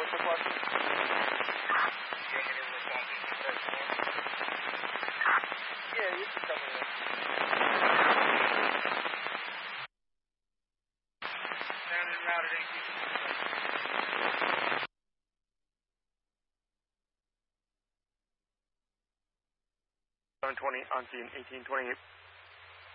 for question? Yeah, you can cover that. Down and routed 18. 720 on scene, 1828.